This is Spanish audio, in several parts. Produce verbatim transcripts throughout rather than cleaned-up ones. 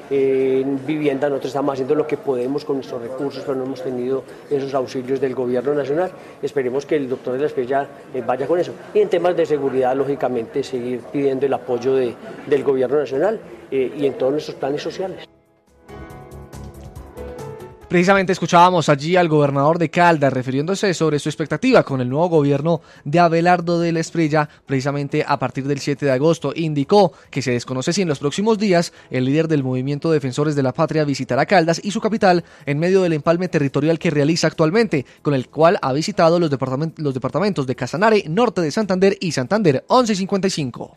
eh, en vivienda. Nosotros estamos haciendo lo que podemos con nuestros recursos, pero no hemos tenido esos auxilios del gobierno nacional. Esperemos que el doctor de la Espriella eh, vaya con eso. Y en temas de seguridad, lógicamente, seguir pidiendo el apoyo de, del gobierno nacional eh, y en todos nuestros planes sociales. Precisamente escuchábamos allí al gobernador de Caldas refiriéndose sobre su expectativa con el nuevo gobierno de Abelardo de la Espriella, precisamente a partir del siete de agosto. Indicó que se desconoce si en los próximos días el líder del movimiento Defensores de la Patria visitará Caldas y su capital en medio del empalme territorial que realiza actualmente, con el cual ha visitado los, departament- los departamentos de Casanare, Norte de Santander y Santander. once cincuenta y cinco.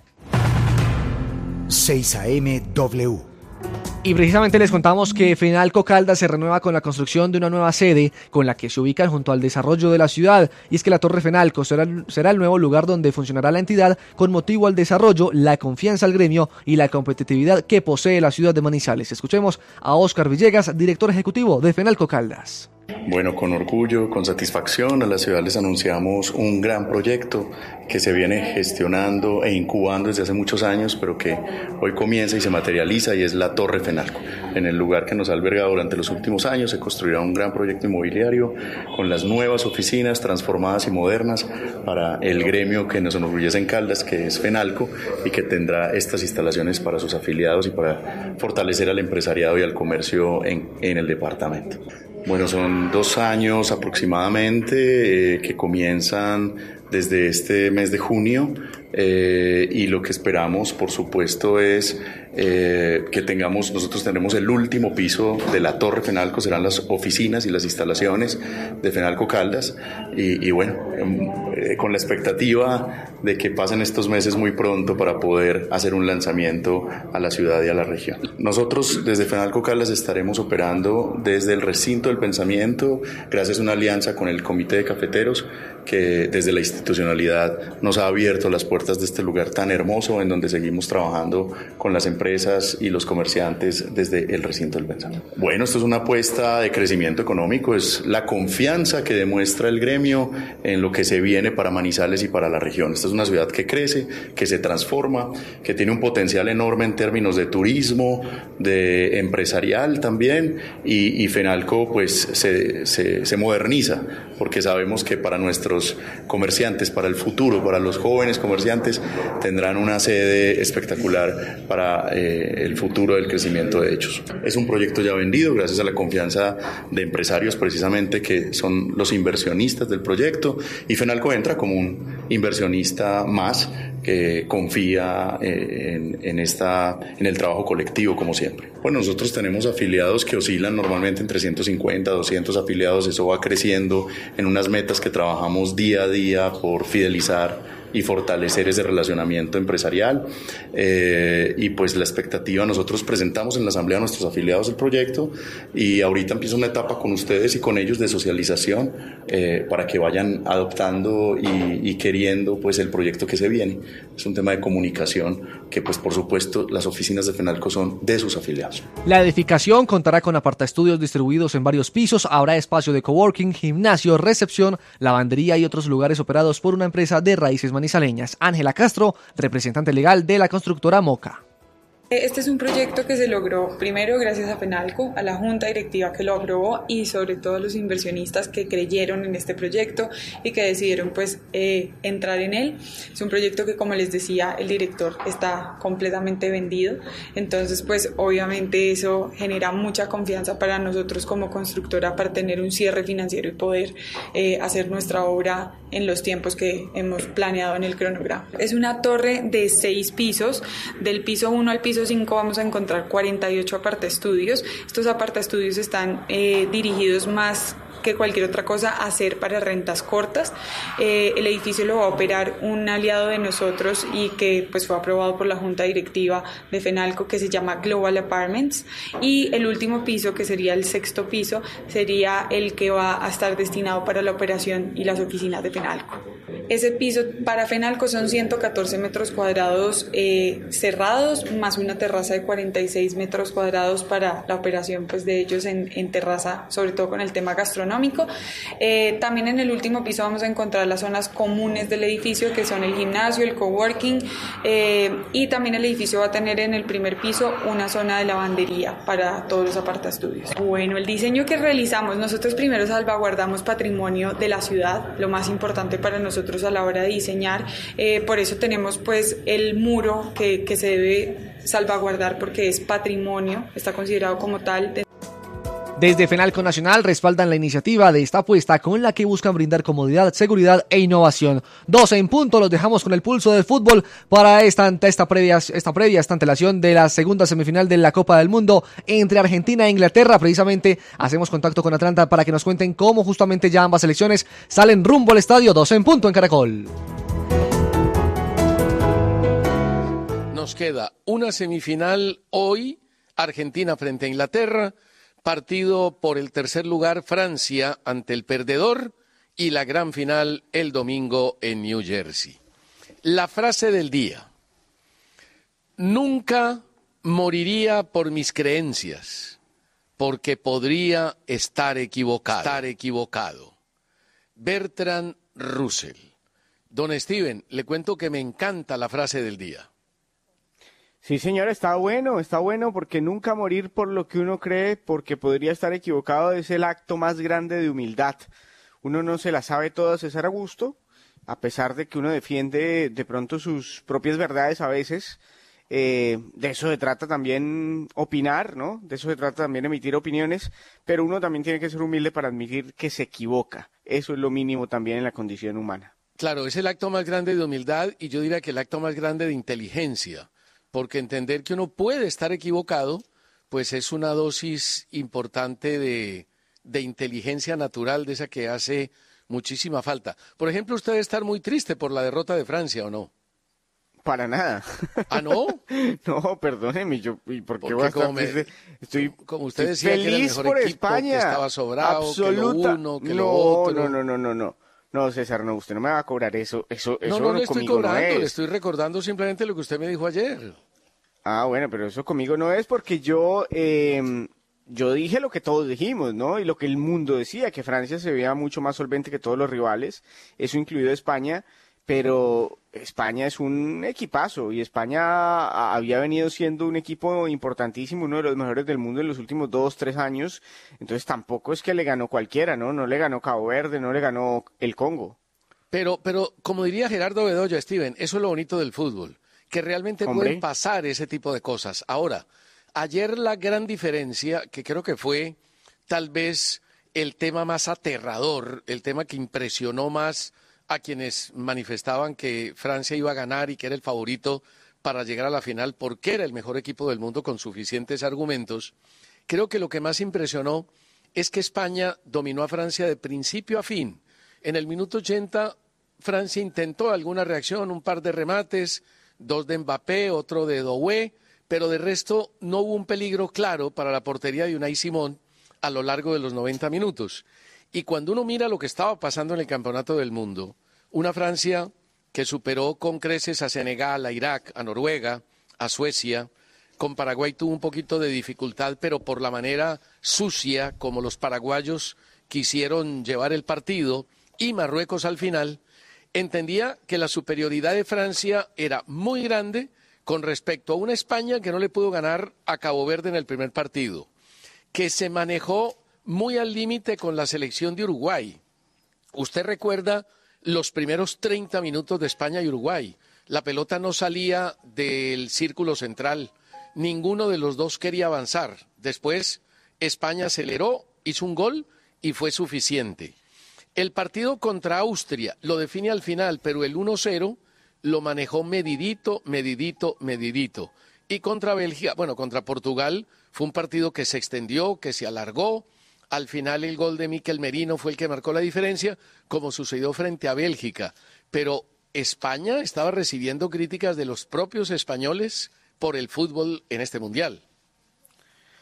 seis A M W. Y precisamente les contamos que Fenalco Caldas se renueva con la construcción de una nueva sede con la que se ubican junto al desarrollo de la ciudad, y es que la Torre Fenalco será, será el nuevo lugar donde funcionará la entidad con motivo al desarrollo, la confianza al gremio y la competitividad que posee la ciudad de Manizales. Escuchemos a Óscar Villegas, director ejecutivo de Fenalco Caldas. Bueno, con orgullo, con satisfacción, a la ciudad les anunciamos un gran proyecto que se viene gestionando e incubando desde hace muchos años, pero que hoy comienza y se materializa, y es la Torre Fenalco. En el lugar que nos ha albergado durante los últimos años se construirá un gran proyecto inmobiliario con las nuevas oficinas transformadas y modernas para el gremio que nos enorgullece en Caldas, que es Fenalco, y que tendrá estas instalaciones para sus afiliados y para fortalecer al empresariado y al comercio en, en el departamento. Bueno, son dos años aproximadamente eh, que comienzan desde este mes de junio eh, y lo que esperamos, por supuesto, es eh, que tengamos, nosotros tenemos el último piso de la Torre Fenalco, serán las oficinas y las instalaciones de Fenalco Caldas, y, y bueno, eh, con la expectativa de que pasen estos meses muy pronto para poder hacer un lanzamiento a la ciudad y a la región. Nosotros desde Fenalco Caldas estaremos operando desde el recinto del pensamiento, gracias a una alianza con el Comité de Cafeteros, que desde la institucionalidad nos ha abierto las puertas de este lugar tan hermoso, en donde seguimos trabajando con las empresas y los comerciantes desde el recinto del pensamiento. Bueno, esto es una apuesta de crecimiento económico, es la confianza que demuestra el gremio en lo que se viene para Manizales y para la región. Esta es una ciudad que crece, que se transforma, que tiene un potencial enorme en términos de turismo, de empresarial también, y, y Fenalco pues se, se, se moderniza, porque sabemos que para nuestros comerciantes, para el futuro, para los jóvenes comerciantes, tendrán una sede espectacular para eh, el futuro del crecimiento de ellos. Es un proyecto ya vendido gracias a la confianza de empresarios precisamente, que son los inversionistas del proyecto, y Fenalco entra como un inversionista más que confía eh, en, en, esta, en el trabajo colectivo, como siempre. Bueno, nosotros tenemos afiliados que oscilan normalmente entre ciento cincuenta, doscientos afiliados, eso va creciendo en unas metas que trabajamos día a día por fidelizar y fortalecer ese relacionamiento empresarial, eh, y pues la expectativa, nosotros presentamos en la asamblea a nuestros afiliados el proyecto, y ahorita empieza una etapa con ustedes y con ellos de socialización eh, para que vayan adoptando y, y queriendo pues el proyecto que se viene. Es un tema de comunicación que pues por supuesto las oficinas de Fenalco son de sus afiliados. La edificación contará con apartaestudios distribuidos en varios pisos, habrá espacio de coworking, gimnasio, recepción, lavandería y otros lugares operados por una empresa de raíces manizaleñas. Ángela Castro, representante legal de la constructora Moca. Este es un proyecto que se logró primero gracias a Fenalco, a la junta directiva que lo aprobó, y sobre todo a los inversionistas que creyeron en este proyecto y que decidieron pues eh, entrar en él. Es un proyecto que, como les decía, el director está completamente vendido, entonces pues obviamente eso genera mucha confianza para nosotros como constructora para tener un cierre financiero y poder eh, hacer nuestra obra en los tiempos que hemos planeado en el cronograma. Es una torre de seis pisos, del piso uno al piso cinco vamos a encontrar cuarenta y ocho apartaestudios. Estos apartaestudios están eh, dirigidos más que cualquier otra cosa a hacer para rentas cortas. Eh, el edificio lo va a operar un aliado de nosotros y que pues fue aprobado por la junta directiva de Fenalco, que se llama Global Apartments, y el último piso, que sería el sexto piso, sería el que va a estar destinado para la operación y las oficinas de Fenalco. ese piso para Fenalco son ciento catorce metros cuadrados eh, cerrados, más una terraza de cuarenta y seis metros cuadrados para la operación pues, de ellos en, en terraza, sobre todo con el tema gastronómico. Eh, también en el último piso vamos a encontrar las zonas comunes del edificio, que son el gimnasio, el coworking, eh, y también el edificio va a tener en el primer piso una zona de lavandería para todos los apartaestudios. Bueno, el diseño que realizamos, nosotros primero salvaguardamos patrimonio de la ciudad, lo más importante para nosotros a la hora de diseñar, eh, por eso tenemos pues el muro que, que se debe salvaguardar porque es patrimonio, está considerado como tal. De Desde Fenalco Nacional respaldan la iniciativa de esta apuesta con la que buscan brindar comodidad, seguridad e innovación. doce en punto, los dejamos con el pulso del fútbol para esta, esta, previa, esta previa, esta antelación de la segunda semifinal de la Copa del Mundo entre Argentina e Inglaterra. Precisamente hacemos contacto con Atlanta para que nos cuenten cómo justamente ya ambas selecciones salen rumbo al estadio. doce en punto en Caracol. Nos queda una semifinal hoy, Argentina frente a Inglaterra, partido por el tercer lugar Francia ante el perdedor y la gran final el domingo en New Jersey. La frase del día: nunca moriría por mis creencias, porque podría estar equivocado. Estar equivocado. Bertrand Russell. Don Steven, le cuento que me encanta la frase del día. Sí, señor, está bueno, está bueno, porque nunca morir por lo que uno cree, porque podría estar equivocado, es el acto más grande de humildad. Uno no se la sabe todas, es a gusto, a pesar de que uno defiende de pronto sus propias verdades a veces. Eh, de eso se trata también opinar, ¿no? De eso se trata también emitir opiniones, pero uno también tiene que ser humilde para admitir que se equivoca. Eso es lo mínimo también en la condición humana. Claro, es el acto más grande de humildad y yo diría que el acto más grande de inteligencia. Porque entender que uno puede estar equivocado, pues es una dosis importante de, de inteligencia natural, de esa que hace muchísima falta. Por ejemplo, usted debe estar muy triste por la derrota de Francia, ¿o no? Para nada. ¿Ah, no? No, perdóneme, yo, ¿y por qué Porque voy a estar como, me, triste? Estoy, como usted estoy decía feliz que era el mejor por equipo, España. que estaba sobrado, Absoluta. que lo uno, que no, lo otro. No, no, no, no, no. No, César, no, usted no me va a cobrar eso. Eso, no, eso no, no le estoy cobrando, no es. le estoy recordando simplemente lo que usted me dijo ayer. Ah, bueno, pero eso conmigo no es porque yo, eh, yo dije lo que todos dijimos, ¿no? Y lo que el mundo decía, que Francia se veía mucho más solvente que todos los rivales, eso incluido España, pero España es un equipazo y España había venido siendo un equipo importantísimo, uno de los mejores del mundo en los últimos dos, tres años, entonces tampoco es que le ganó cualquiera, ¿no? No le ganó Cabo Verde, no le ganó el Congo. Pero, pero como diría Gerardo Bedoya, Steven, eso es lo bonito del fútbol, que realmente Hombre. pueden pasar ese tipo de cosas. Ahora, ayer la gran diferencia, que creo que fue tal vez el tema más aterrador, el tema que impresionó más a quienes manifestaban que Francia iba a ganar y que era el favorito para llegar a la final porque era el mejor equipo del mundo con suficientes argumentos, creo que lo que más impresionó es que España dominó a Francia de principio a fin. En el minuto ochenta, Francia intentó alguna reacción, un par de remates, dos de Mbappé, otro de Doué, pero de resto no hubo un peligro claro para la portería de Unai Simón a lo largo de los noventa minutos. Y cuando uno mira lo que estaba pasando en el Campeonato del Mundo, una Francia que superó con creces a Senegal, a Irak, a Noruega, a Suecia, con Paraguay tuvo un poquito de dificultad, pero por la manera sucia como los paraguayos quisieron llevar el partido, y Marruecos al final, entendía que la superioridad de Francia era muy grande con respecto a una España que no le pudo ganar a Cabo Verde en el primer partido, que se manejó muy al límite con la selección de Uruguay. Usted recuerda los primeros treinta minutos de España y Uruguay. La pelota no salía del círculo central. Ninguno de los dos quería avanzar. Después España aceleró, hizo un gol y fue suficiente. El partido contra Austria lo define al final, pero el uno cero lo manejó medidito, medidito, medidito. Y contra Bélgica, bueno, contra Portugal, fue un partido que se extendió, que se alargó. Al final el gol de Mikel Merino fue el que marcó la diferencia, como sucedió frente a Bélgica. Pero España estaba recibiendo críticas de los propios españoles por el fútbol en este Mundial.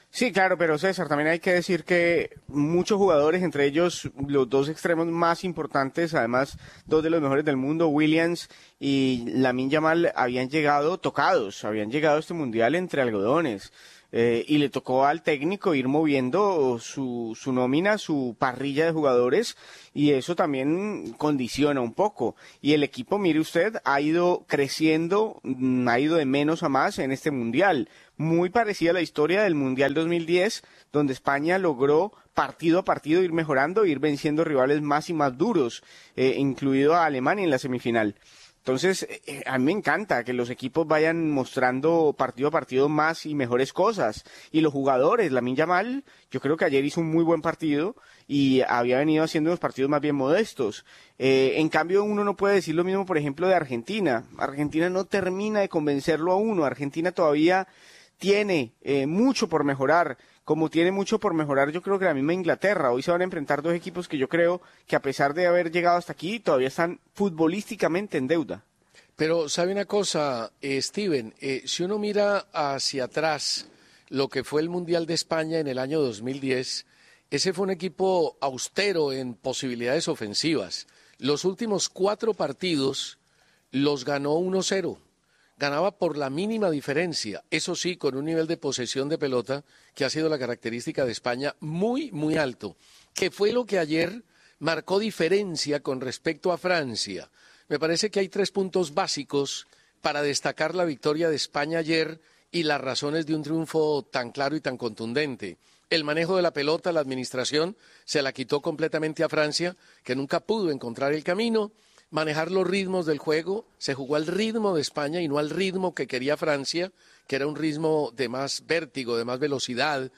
Sí, claro, pero César, también hay que decir que muchos jugadores, entre ellos los dos extremos más importantes, además dos de los mejores del mundo, Williams y Lamine Yamal, habían llegado tocados, habían llegado a este mundial entre algodones. Eh, y le tocó al técnico ir moviendo su, su nómina, su parrilla de jugadores, y eso también condiciona un poco. Y el equipo, mire usted, ha ido creciendo, ha ido de menos a más en este mundial. Muy parecida a la historia del Mundial dos mil diez, donde España logró partido a partido ir mejorando, ir venciendo rivales más y más duros, eh, incluido a Alemania en la semifinal. Entonces, eh, a mí me encanta que los equipos vayan mostrando partido a partido más y mejores cosas. Y los jugadores, Lamine Yamal, yo creo que ayer hizo un muy buen partido y había venido haciendo unos partidos más bien modestos. Eh, en cambio, uno no puede decir lo mismo, por ejemplo, de Argentina. Argentina no termina de convencerlo a uno. Argentina todavía tiene eh, mucho por mejorar. Como tiene mucho por mejorar, yo creo que la misma Inglaterra. Hoy se van a enfrentar dos equipos que yo creo que, a pesar de haber llegado hasta aquí, todavía están futbolísticamente en deuda. Pero, ¿sabe una cosa, eh, Steven? Eh, si uno mira hacia atrás lo que fue el Mundial de España en el año dos mil diez, ese fue un equipo austero en posibilidades ofensivas. Los últimos cuatro partidos los ganó uno cero. Ganaba por la mínima diferencia, eso sí, con un nivel de posesión de pelota que ha sido la característica de España muy, muy alto, que fue lo que ayer marcó diferencia con respecto a Francia. Me parece que hay tres puntos básicos para destacar la victoria de España ayer y las razones de un triunfo tan claro y tan contundente. El manejo de la pelota, la administración, se la quitó completamente a Francia, que nunca pudo encontrar el camino. Manejar los ritmos del juego, se jugó al ritmo de España y no al ritmo que quería Francia, que era un ritmo de más vértigo, de más velocidad,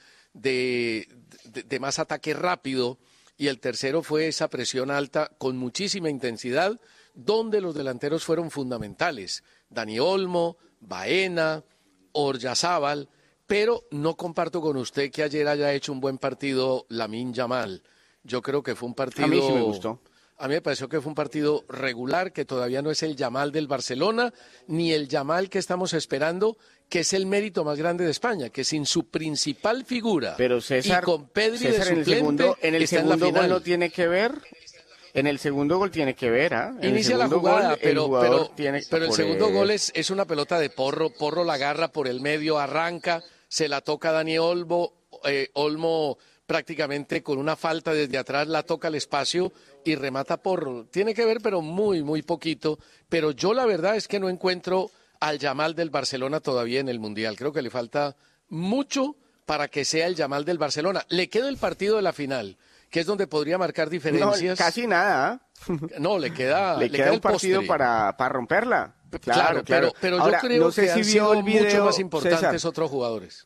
de, de, de más ataque rápido, y el tercero fue esa presión alta con muchísima intensidad, donde los delanteros fueron fundamentales, Dani Olmo, Baena, Oyarzabal, pero no comparto con usted que ayer haya hecho un buen partido Lamine Yamal. Yo creo que fue un partido... A mí sí me gustó. A mí me pareció que fue un partido regular, que todavía no es el Yamal del Barcelona, ni el Yamal que estamos esperando, que es el mérito más grande de España, que sin su principal figura Pero César, y con Pedri César, de en el suplente, segundo, en el está en la segundo final. gol no tiene que ver. En el segundo gol tiene que ver, ¿ah? ¿eh? Inicia la jugada, gol, pero, el pero, tiene, pero el segundo el... gol es, es una pelota de Porro. Porro la agarra por el medio, arranca, se la toca a Dani Olmo, eh, Olmo prácticamente con una falta desde atrás la toca al espacio y remata Porro. Tiene que ver, pero muy, muy poquito. Pero yo la verdad es que no encuentro al Yamal del Barcelona todavía en el Mundial. Creo que le falta mucho para que sea el Yamal del Barcelona. Le queda el partido de la final, que es donde podría marcar diferencias. No, casi nada. No, le queda, le, le queda queda un el partido postre. para, para romperla. Claro, Claro, claro. pero, pero Ahora, yo creo no sé que si han vio sido el video, mucho más importantes César, otros jugadores.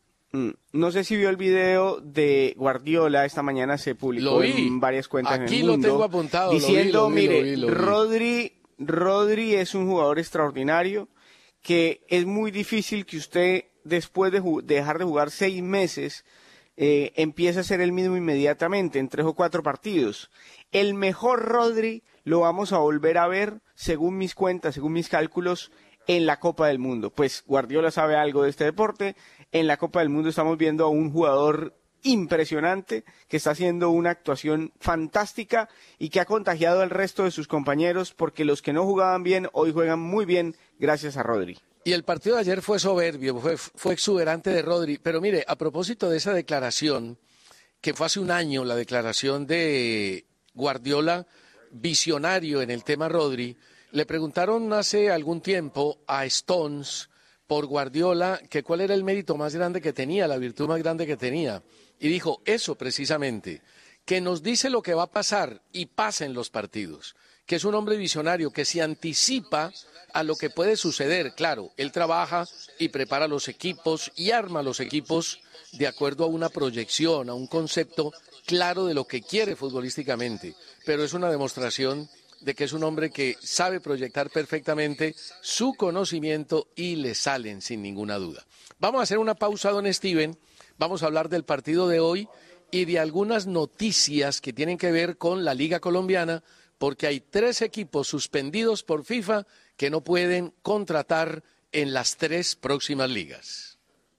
No sé si vio el video de Guardiola, esta mañana se publicó Lo vi. en varias cuentas Aquí en el lo mundo, tengo apuntado, lo vi, diciendo, lo vi, mire, lo vi, lo vi. Rodri, Rodri es un jugador extraordinario, que es muy difícil que usted, después de, de dejar de jugar seis meses, eh, empiece a ser el mismo inmediatamente, en tres o cuatro partidos. El mejor Rodri lo vamos a volver a ver, según mis cuentas, según mis cálculos, en la Copa del Mundo. Pues Guardiola sabe algo de este deporte. En la Copa del Mundo estamos viendo a un jugador impresionante que está haciendo una actuación fantástica y que ha contagiado al resto de sus compañeros, porque los que no jugaban bien hoy juegan muy bien gracias a Rodri. Y el partido de ayer fue soberbio, fue, fue exuberante de Rodri. Pero mire, a propósito de esa declaración, que fue hace un año, la declaración de Guardiola, visionario en el tema Rodri, le preguntaron hace algún tiempo a Stones por Guardiola que cuál era el mérito más grande que tenía, la virtud más grande que tenía. Y dijo eso precisamente, que nos dice lo que va a pasar y pasa en los partidos, que es un hombre visionario, que se anticipa a lo que puede suceder. Claro, él trabaja y prepara los equipos y arma los equipos de acuerdo a una proyección, a un concepto claro de lo que quiere futbolísticamente, pero es una demostración de que es un hombre que sabe proyectar perfectamente su conocimiento y le salen sin ninguna duda. Vamos a hacer una pausa, don Steven, vamos a hablar del partido de hoy y de algunas noticias que tienen que ver con la Liga Colombiana, porque hay tres equipos suspendidos por FIFA que no pueden contratar en las tres próximas ligas.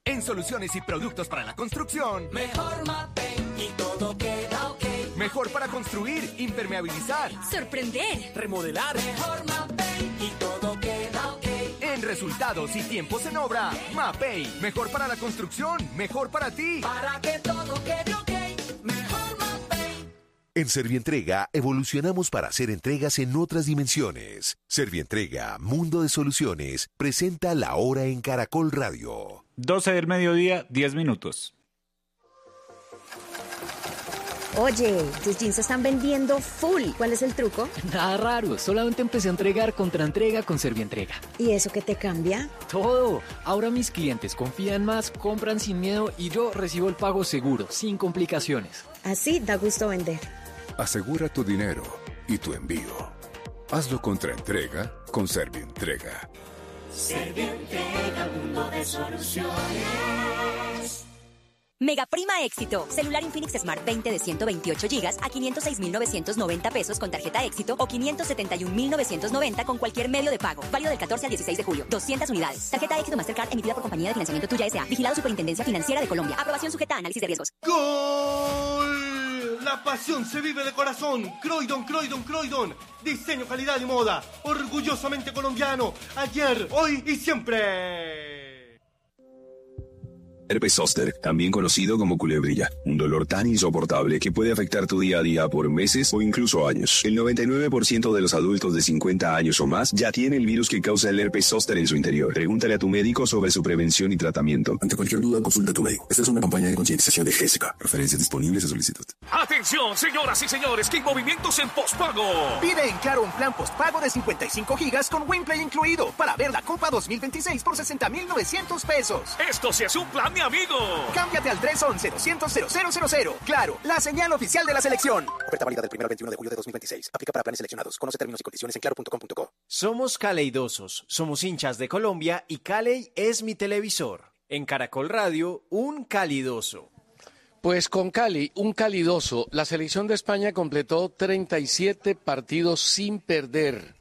En soluciones y productos para la construcción, mejor Mapei y todo queda ok. Mejor para construir, impermeabilizar, sorprender, remodelar. Mejor Mapei y todo queda ok. En resultados y tiempos en obra, Mapei. Mejor para la construcción, mejor para ti. Para que todo quede ok, mejor Mapei. En Servientrega evolucionamos para hacer entregas en otras dimensiones. Servientrega, Mundo de Soluciones, presenta La Hora en Caracol Radio. doce del mediodía, diez minutos. Oye, tus jeans se están vendiendo full. ¿Cuál es el truco? Nada raro, solamente empecé a entregar contra entrega con Servientrega. ¿Y eso qué te cambia? Todo. Ahora mis clientes confían más, compran sin miedo y yo recibo el pago seguro, sin complicaciones. Así da gusto vender. Asegura tu dinero y tu envío. Hazlo contra entrega con Servientrega. Servientrega, mundo de soluciones. Mega Prima Éxito. Celular Infinix Smart veinte de ciento veintiocho gigas a quinientos seis mil novecientos noventa pesos con tarjeta Éxito o quinientos setenta y un mil novecientos noventa con cualquier medio de pago. Válido del catorce al dieciséis de julio. doscientas unidades. Tarjeta Éxito Mastercard emitida por Compañía de Financiamiento Tuya S A. Vigilado Superintendencia Financiera de Colombia. Aprobación sujeta a análisis de riesgos. ¡Gol! La pasión se vive de corazón. Croydon, Croydon, Croydon. Diseño, calidad y moda. Orgullosamente colombiano. Ayer, hoy y siempre. Herpes zóster, también conocido como culebrilla, un dolor tan insoportable que puede afectar tu día a día por meses o incluso años. El noventa y nueve por ciento de los adultos de cincuenta años o más ya tiene el virus que causa el herpes zóster en su interior. Pregúntale a tu médico sobre su prevención y tratamiento. Ante cualquier duda, consulta a tu médico. Esta es una campaña de concientización de Gésica. Referencias disponibles a solicitud. Atención, señoras y señores, que hay movimientos en pospago. Pide en Claro un plan postpago de cincuenta y cinco gigas con WinPlay incluido para ver la Copa dos mil veintiséis por sesenta mil novecientos pesos. Esto sí es un plan, mi amigo. Cámbiate al tres once, doscientos, cero cero cero cero. Claro, la señal oficial de la selección. Oferta válida del primero al veintiuno de julio de dos mil veintiséis. Aplica para planes seleccionados. Conoce términos y condiciones en claro punto com punto co. Somos caleidosos, somos hinchas de Colombia y Caley es mi televisor. En Caracol Radio, un calidoso. Pues con Cali, un calidoso. La selección de España completó treinta y siete partidos sin perder.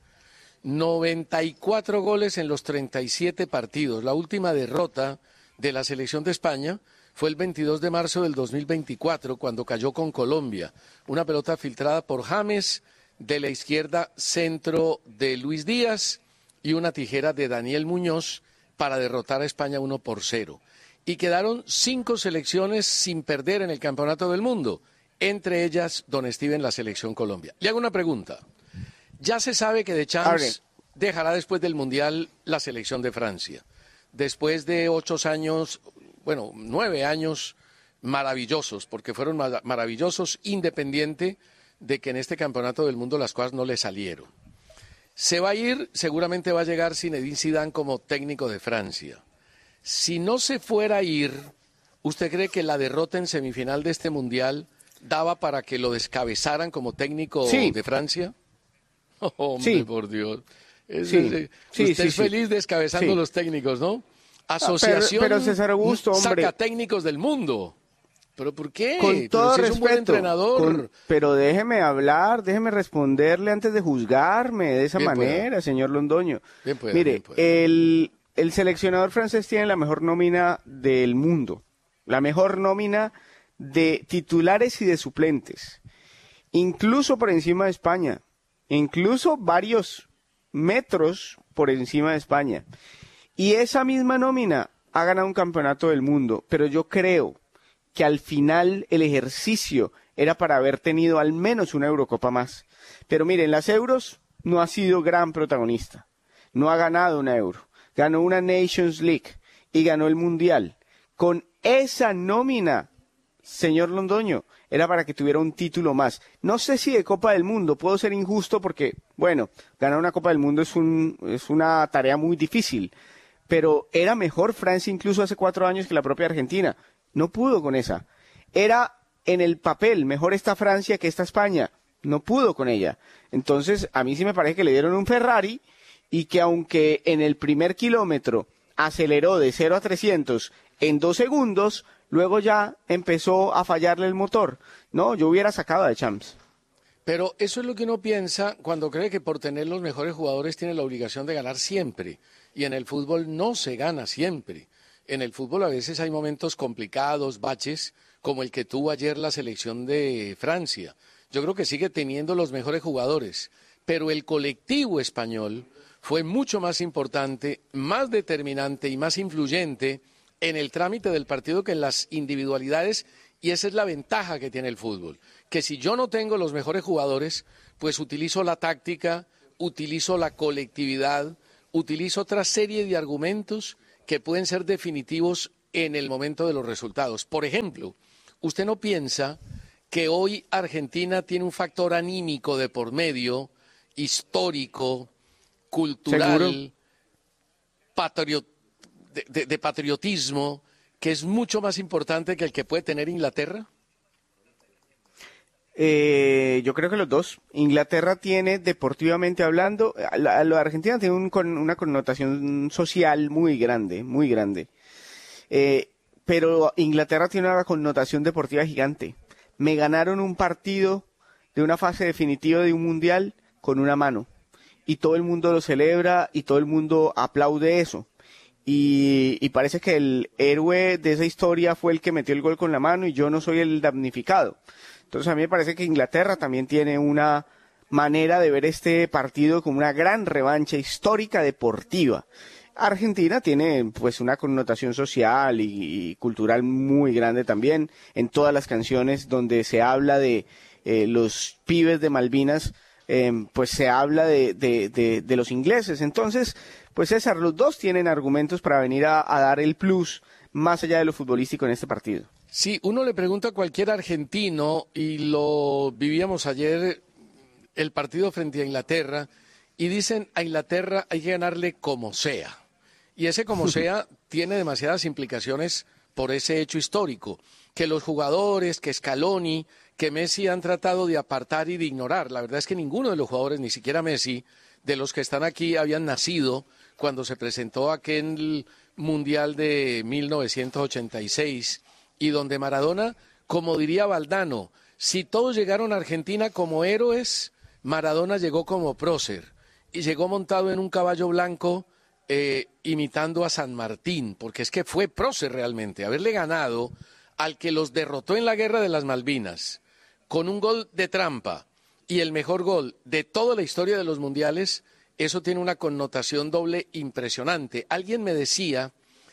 noventa y cuatro goles en los treinta y siete partidos. La última derrota de la selección de España fue el veintidós de marzo del dos mil veinticuatro, cuando cayó con Colombia. Una pelota filtrada por James, de la izquierda centro de Luis Díaz y una tijera de Daniel Muñoz para derrotar a España uno por cero. Y quedaron cinco selecciones sin perder en el Campeonato del Mundo, entre ellas, don Steven, la selección Colombia. Le hago una pregunta. Ya se sabe que Deschamps dejará después del Mundial la selección de Francia. Después de ocho años, bueno, nueve años maravillosos, porque fueron maravillosos, independiente de que en este Campeonato del Mundo las cosas no le salieron. Se va a ir, seguramente va a llegar Zinedine Zidane como técnico de Francia. Si no se fuera a ir, ¿usted cree que la derrota en semifinal de este Mundial daba para que lo descabezaran como técnico sí. de Francia? Oh, hombre, sí. por Dios. Es, sí. es, sí, usted sí, es feliz sí. descabezando sí. los técnicos, ¿no? Asociación pero, pero César Augusto, hombre. saca técnicos del mundo. ¿Pero por qué? Con todo pero si respeto, es un buen entrenador. Con, pero déjeme hablar, déjeme responderle antes de juzgarme de esa bien manera, pueda. señor Londoño. Bien pueda, Mire, bien pueda. El, el seleccionador francés tiene la mejor nómina del mundo. La mejor nómina de titulares y de suplentes. Incluso por encima de España. Incluso varios metros por encima de España. Y esa misma nómina ha ganado un campeonato del mundo, pero yo creo que al final el ejercicio era para haber tenido al menos una Eurocopa más. Pero miren, las Euros no ha sido gran protagonista, no ha ganado una Euro, ganó una Nations League y ganó el Mundial. Con esa nómina, señor Londoño, era para que tuviera un título más. No sé si de Copa del Mundo, puedo ser injusto porque, bueno, ganar una Copa del Mundo es, un, es una tarea muy difícil, pero era mejor Francia incluso hace cuatro años que la propia Argentina. No pudo con esa. Era en el papel, mejor esta Francia que esta España. No pudo con ella. Entonces, a mí sí me parece que le dieron un Ferrari y que aunque en el primer kilómetro aceleró de cero a trescientos en dos segundos, luego ya empezó a fallarle el motor. No, yo hubiera sacado a Deschamps. Pero eso es lo que uno piensa cuando cree que por tener los mejores jugadores tiene la obligación de ganar siempre. Y en el fútbol no se gana siempre. En el fútbol a veces hay momentos complicados, baches, como el que tuvo ayer la selección de Francia. Yo creo que sigue teniendo los mejores jugadores, pero el colectivo español fue mucho más importante, más determinante y más influyente en el trámite del partido que en las individualidades, y esa es la ventaja que tiene el fútbol, que si yo no tengo los mejores jugadores, pues utilizo la táctica, utilizo la colectividad, utilizo otra serie de argumentos que pueden ser definitivos en el momento de los resultados. Por ejemplo, ¿usted no piensa que hoy Argentina tiene un factor anímico de por medio, histórico, cultural, patriot, de, de, de patriotismo, que es mucho más importante que el que puede tener Inglaterra? Eh, yo creo que los dos. Inglaterra tiene, deportivamente hablando, la, la Argentina tiene un, con, una connotación social muy grande, muy grande. Eh, pero Inglaterra tiene una connotación deportiva gigante. Me ganaron un partido de una fase definitiva de un mundial con una mano. Y todo el mundo lo celebra y todo el mundo aplaude eso. Y, y parece que el héroe de esa historia fue el que metió el gol con la mano y yo no soy el damnificado. Entonces a mí me parece que Inglaterra también tiene una manera de ver este partido como una gran revancha histórica deportiva. Argentina tiene pues una connotación social y, y cultural muy grande también. En todas las canciones donde se habla de eh, los pibes de Malvinas, eh, pues se habla de, de, de, de los ingleses. Entonces, pues César, los dos tienen argumentos para venir a, a dar el plus más allá de lo futbolístico en este partido. Sí, uno le pregunta a cualquier argentino, y lo vivíamos ayer, el partido frente a Inglaterra, y dicen a Inglaterra hay que ganarle como sea. Y ese como sea tiene demasiadas implicaciones por ese hecho histórico, que los jugadores, que Scaloni, que Messi han tratado de apartar y de ignorar. La verdad es que ninguno de los jugadores, ni siquiera Messi, de los que están aquí, habían nacido cuando se presentó aquel Mundial de mil novecientos ochenta y seis, y donde Maradona, como diría Valdano, si todos llegaron a Argentina como héroes, Maradona llegó como prócer, y llegó montado en un caballo blanco, eh, imitando a San Martín, porque es que fue prócer realmente, haberle ganado al que los derrotó en la Guerra de las Malvinas, con un gol de trampa, y el mejor gol de toda la historia de los mundiales. Eso tiene una connotación doble impresionante. Alguien me decía,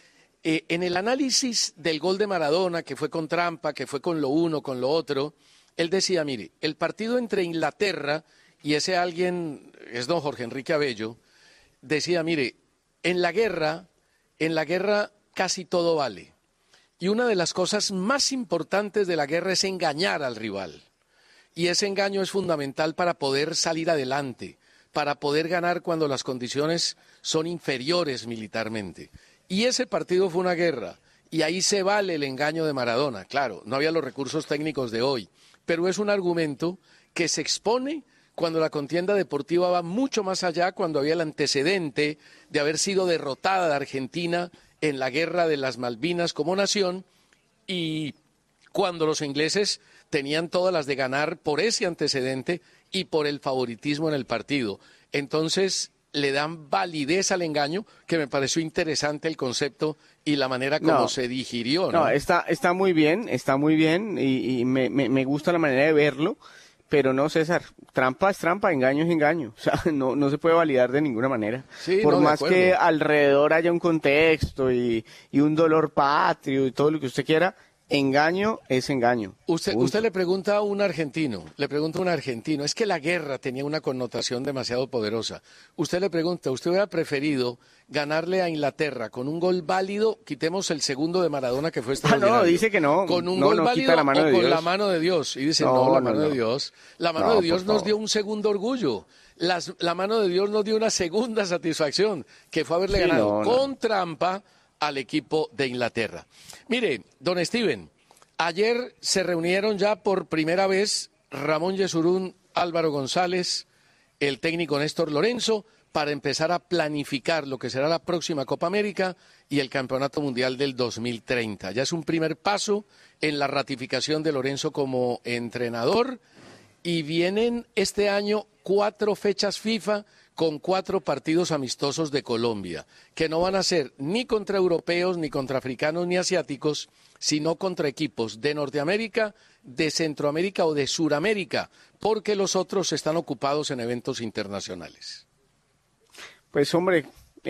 eh, en el análisis del gol de Maradona, que fue con trampa, que fue con lo uno, con lo otro, él decía, mire, el partido entre Inglaterra, y ese alguien es don Jorge Enrique Abello, decía, mire, en la guerra, en la guerra casi todo vale. Y una de las cosas más importantes de la guerra es engañar al rival. Y ese engaño es fundamental para poder salir adelante, para poder ganar cuando las condiciones son inferiores militarmente. Y ese partido fue una guerra, y ahí se vale el engaño de Maradona. Claro, no había los recursos técnicos de hoy, pero es un argumento que se expone cuando la contienda deportiva va mucho más allá, cuando había el antecedente de haber sido derrotada de Argentina en la Guerra de las Malvinas como nación, y cuando los ingleses tenían todas las de ganar por ese antecedente y por el favoritismo en el partido. Entonces le dan validez al engaño, que me pareció interesante el concepto y la manera como no, se digirió, ¿no? No, está, está muy bien, está muy bien y, y me, me, me gusta la manera de verlo, pero no, César, trampa es trampa, engaño es engaño, o sea, no, no se puede validar de ninguna manera. Sí, Por no, más que alrededor haya un contexto y, y un dolor patrio y todo lo que usted quiera, engaño es engaño. Usted, usted le pregunta a un argentino, le pregunta a un argentino, es que la guerra tenía una connotación demasiado poderosa. Usted le pregunta, ¿usted hubiera preferido ganarle a Inglaterra con un gol válido? Quitemos el segundo de Maradona, que fue extraordinario. Ah, no, dice que no. ¿Con un no, gol no, válido la mano o de con Dios. la mano de Dios? Y dice, no, no la no, mano no. de Dios. La mano No, de Dios por nos favor. dio un segundo orgullo. Las, la mano de Dios nos dio una segunda satisfacción, que fue haberle Sí, ganado no, no. con trampa al equipo de Inglaterra. Mire, don Steven, ayer se reunieron ya por primera vez Ramón Yesurún, Álvaro González, el técnico Néstor Lorenzo, para empezar a planificar lo que será la próxima Copa América y el Campeonato Mundial del dos mil treinta. Ya es un primer paso en la ratificación de Lorenzo como entrenador, y vienen este año cuatro fechas FIFA con cuatro partidos amistosos de Colombia, que no van a ser ni contra europeos, ni contra africanos, ni asiáticos, sino contra equipos de Norteamérica, de Centroamérica o de Suramérica, porque los otros están ocupados en eventos internacionales. Pues hombre,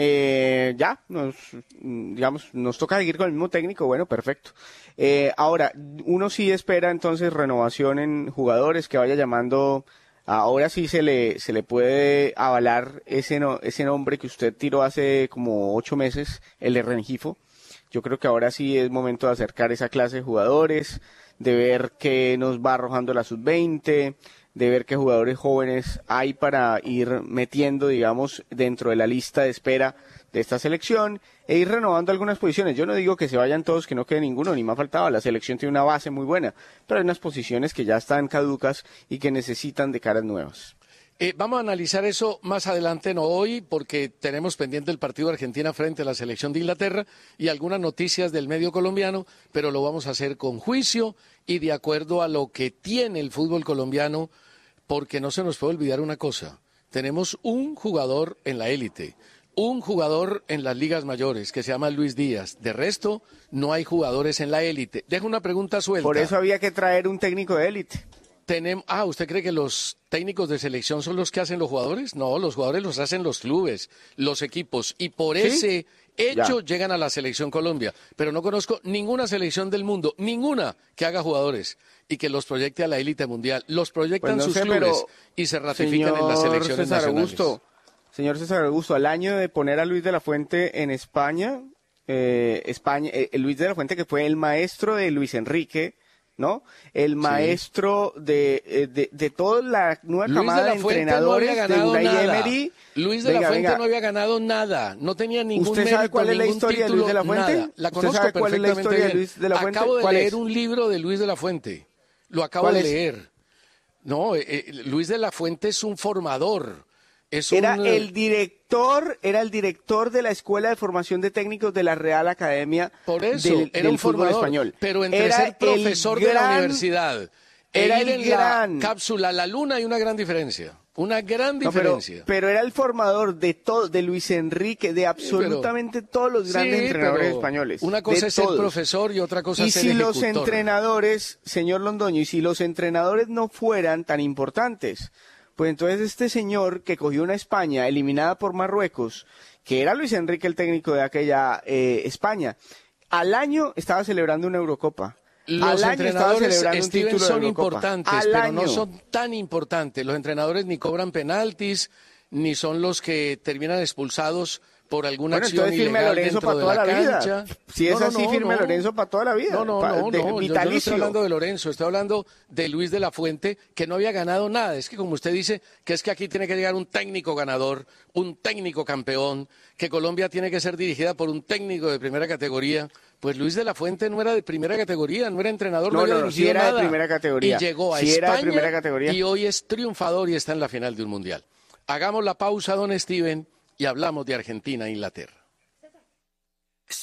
eh, ya, nos, digamos, nos toca seguir con el mismo técnico, bueno, perfecto. Eh, ahora, uno sí espera entonces renovación en jugadores, que vaya llamando. Ahora sí se le se le puede avalar ese no, ese nombre que usted tiró hace como ocho meses, el de Rengifo. Yo creo que ahora sí es momento de acercar esa clase de jugadores, de ver qué nos va arrojando la sub veinte, de ver qué jugadores jóvenes hay para ir metiendo, digamos, dentro de la lista de espera de esta selección e ir renovando algunas posiciones. Yo no digo que se vayan todos, que no quede ninguno, ni más faltaba. La selección tiene una base muy buena, pero hay unas posiciones que ya están caducas y que necesitan de caras nuevas. Eh, vamos a analizar eso más adelante, no hoy, porque tenemos pendiente el partido de Argentina frente a la selección de Inglaterra y algunas noticias del medio colombiano, pero lo vamos a hacer con juicio y de acuerdo a lo que tiene el fútbol colombiano, porque no se nos puede olvidar una cosa. Tenemos un jugador en la élite, un jugador en las ligas mayores que se llama Luis Díaz. De resto, no hay jugadores en la élite. Dejo una pregunta suelta. Por eso había que traer un técnico de élite. Tenemos, ah, ¿usted cree que los técnicos de selección son los que hacen los jugadores? No, los jugadores los hacen los clubes, los equipos, y por ¿Sí? ese hecho ya. llegan a la selección Colombia. Pero no conozco ninguna selección del mundo, ninguna que haga jugadores y que los proyecte a la élite mundial. Los proyectan pues no sus sé, clubes y se ratifican en las selecciones César nacionales. Augusto, señor César Augusto, al año de poner a Luis de la Fuente en España, eh, España, eh, Luis de la Fuente que fue el maestro de Luis Enrique, ¿no? El maestro sí. de, de, de toda la nueva Luis camada de, de entrenadores no de Unai nada. Emery. Luis de venga, la Fuente venga. no había ganado nada, no tenía ningún ¿Usted mérito, sabe cuál es la historia título, de Luis de la Fuente? Nada. La ¿Usted conozco sabe cuál es la historia bien. de Luis de la Fuente? Acabo de ¿Cuál leer es? un libro de Luis de la Fuente, lo acabo de leer. No, eh, eh, Luis de la Fuente es un formador. Es era un, el director, era el director de la Escuela de Formación de Técnicos de la Real Academia Por eso, del, era del un fútbol formador, español. Pero entre era ser profesor gran, de la universidad era e ir el en gran, la cápsula a la luna hay una gran diferencia. Una gran diferencia. No, pero, pero era el formador de todo, de Luis Enrique, de absolutamente sí, pero, todos los grandes sí, entrenadores españoles. Una cosa es todos. ser profesor y otra cosa y es ser si ejecutor. los entrenadores, señor Londoño, y si los entrenadores no fueran tan importantes, pues entonces este señor que cogió una España eliminada por Marruecos, que era Luis Enrique el técnico de aquella eh, España, al año estaba celebrando una Eurocopa. Los Al entrenadores, año Steven, son importantes, Al pero año. no son tan importantes. Los entrenadores ni cobran penaltis, ni son los que terminan expulsados por alguna bueno, acción entonces firme ilegal a Lorenzo dentro para de toda la, la vida. cancha. Si es no, no, así, no, firme no. a Lorenzo para toda la vida. No, no, pa, no, de, no. Yo, yo no estoy hablando de Lorenzo, estoy hablando de Luis de la Fuente, que no había ganado nada. Es que como usted dice, que es que aquí tiene que llegar un técnico ganador, un técnico campeón, que Colombia tiene que ser dirigida por un técnico de primera categoría. Pues Luis de la Fuente no era de primera categoría, no era entrenador, no, no había no, dirigido sí era nada. de primera categoría. Y llegó a sí España era de primera categoría. y hoy es triunfador y está en la final de un mundial. Hagamos la pausa, don Steven, y hablamos de Argentina e Inglaterra.